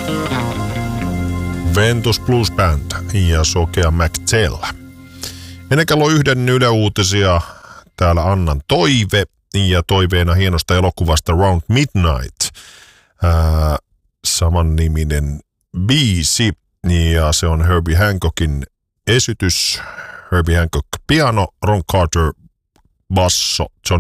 Ventus Blues Band ja sokea McTell. Ennen kello 1 Yle Uutisia täällä Annan toive ja toiveena hienosta elokuvasta Round Midnight. Samanniminen biisi ja se on Herbie Hancockin esitys. Herbie Hancock piano, Ron Carter basso, John